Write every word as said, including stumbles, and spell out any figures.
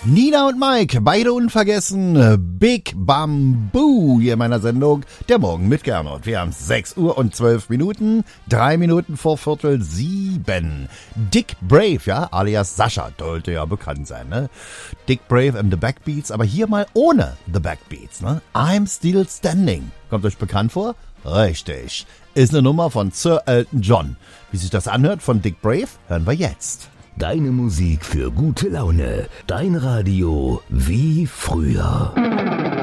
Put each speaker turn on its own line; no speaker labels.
Nina und Mike, beide unvergessen. Big Bamboo hier in meiner Sendung Der Morgen mit Gernot. Wir haben sechs Uhr und zwölf Minuten, drei Minuten vor Viertel sieben. Dick Brave, ja, alias Sascha, sollte ja bekannt sein, ne? Dick Brave and the Backbeats, aber hier mal ohne The Backbeats, ne? I'm Still Standing. Kommt euch bekannt vor? Richtig. Ist eine Nummer von Sir Elton John. Wie sich das anhört von Dick Brave, hören wir jetzt.
Deine Musik für gute Laune. Dein Radio wie früher.